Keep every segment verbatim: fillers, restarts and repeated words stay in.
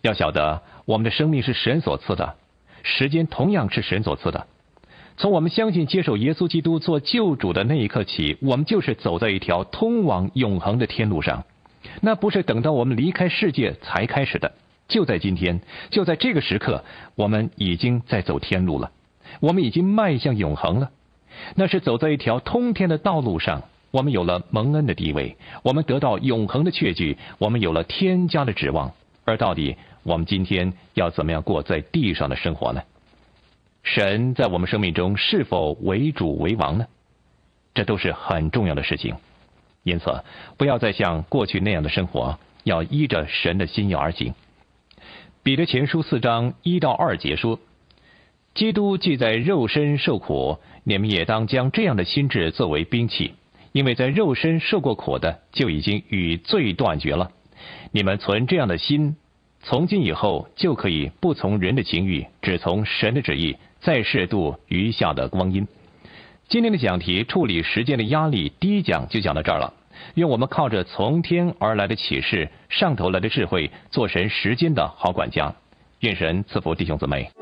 要晓得，我们的生命是神所赐的，时间同样是神所赐的。从我们相信接受耶稣基督做救主的那一刻起，我们就是走在一条通往永恒的天路上。那不是等到我们离开世界才开始的，就在今天，就在这个时刻，我们已经在走天路了，我们已经迈向永恒了。那是走在一条通天的道路上，我们有了蒙恩的地位，我们得到永恒的确据，我们有了天家的指望。而到底我们今天要怎么样过在地上的生活呢？神在我们生命中是否为主为王呢？这都是很重要的事情。因此不要再像过去那样的生活，要依着神的心意而行。彼得前书四章一到二节说，基督既在肉身受苦，你们也当将这样的心志作为兵器，因为在肉身受过苦的，就已经与罪断绝了。你们存这样的心，从今以后就可以不从人的情欲，只从神的旨意，再适度余下的光阴。今天的讲题处理时间的压力，第一讲就讲到这儿了。愿我们靠着从天而来的启示，上头来的智慧，做神时间的好管家。愿神赐福弟兄姊妹。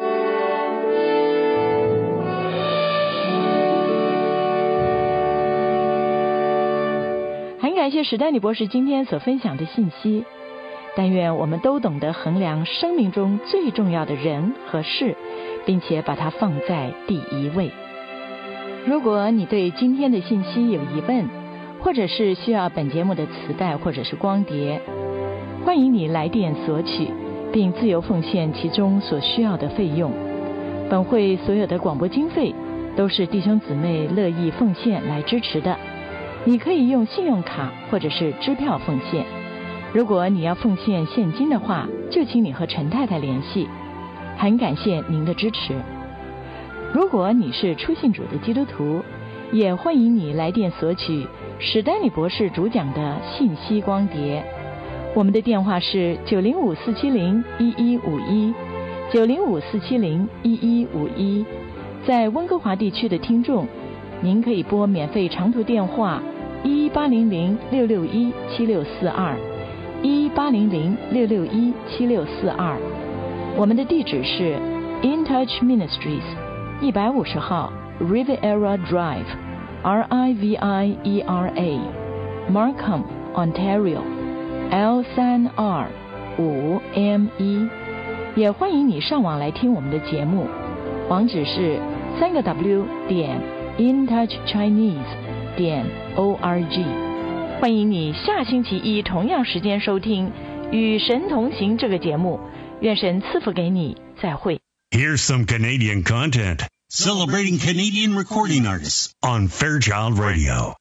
很感谢史丹利博士今天所分享的信息。但愿我们都懂得衡量生命中最重要的人和事，并且把它放在第一位。如果你对今天的信息有疑问，或者是需要本节目的磁带或者是光碟，欢迎你来电索取，并自由奉献其中所需要的费用。本会所有的广播经费都是弟兄姊妹乐意奉献来支持的。你可以用信用卡或者是支票奉献。如果你要奉献现金的话，就请你和陈太太联系。很感谢您的支持。如果你是初信主的基督徒，也欢迎你来电索取史丹利博士主讲的信息光碟。我们的电话是九零五四七零一一五一，九零五四七零一一五一。在温哥华地区的听众，您可以拨免费长途电话一八零零六六一七六四二，一八零零六六一七六四二。我们的地址是 In Touch Ministries， 一百五十号 Riviera Drive， R I V I E R A， Markham Ontario L 三 R 五 M 一。也欢迎你上网来听我们的节目，网址是三个 W 点 intouchchinese 点 org。欢迎你下星期一同样时间收听《与神同行》这个节目。愿神赐福给你，再会。 Here's some Canadian content celebrating Canadian recording artists on Fairchild Radio.